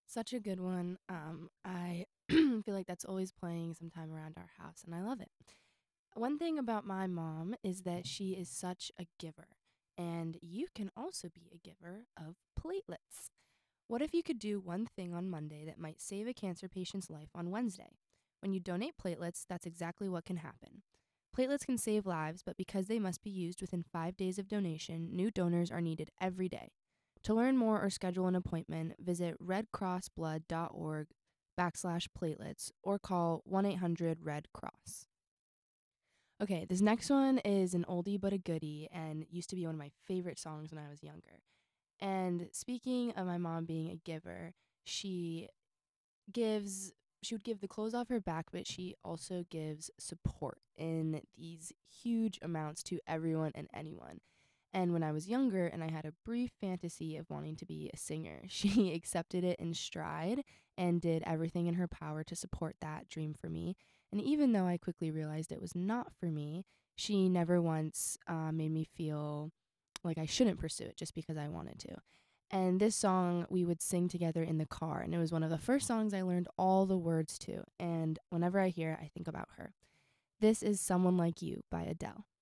Such a good one. I feel like that's always playing sometime around our house, and I love it. One thing about my mom is that she is such a giver, and you can also be a giver of platelets. What if you could do one thing on Monday that might save a cancer patient's life on Wednesday? When you donate platelets, that's exactly what can happen. Platelets can save lives, but because they must be used within 5 days of donation, new donors are needed every day. To learn more or schedule an appointment, visit redcrossblood.org/platelets or call 1-800 Red Cross. Okay, this next one is an oldie but a goodie and used to be one of my favorite songs when I was younger. And speaking of my mom being a giver, she gives she would give the clothes off her back, but she also gives support in these huge amounts to everyone and anyone. And when I was younger and I had a brief fantasy of wanting to be a singer, she accepted it in stride and did everything in her power to support that dream for me. And even though I quickly realized it was not for me, she never once made me feel like I shouldn't pursue it just because I wanted to. And this song we would sing together in the car, and it was one of the first songs I learned all the words to. And whenever I hear it, I think about her. This is Someone Like You by Adele.